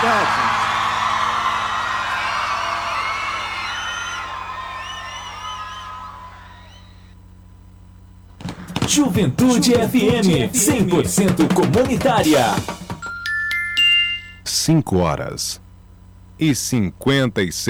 tarde. Juventude FM 100% comunitária. 5 horas e 56